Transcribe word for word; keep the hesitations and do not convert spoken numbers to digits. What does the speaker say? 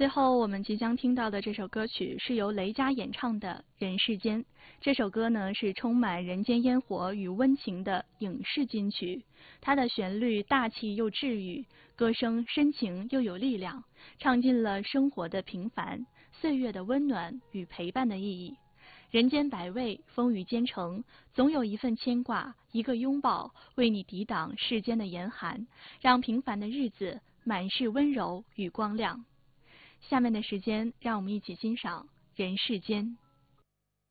最后我们即将听到的这首歌曲是由雷佳演唱的《人世间》。这首歌呢是充满人间烟火与温情的影视金曲，它的旋律大气又治愈，歌声深情又有力量，唱尽了生活的平凡、岁月的温暖与陪伴的意义。人间百味，风雨兼程，总有一份牵挂，一个拥抱，为你抵挡世间的严寒，让平凡的日子满是温柔与光亮。下面的时间，让我们一起欣赏《人世间》。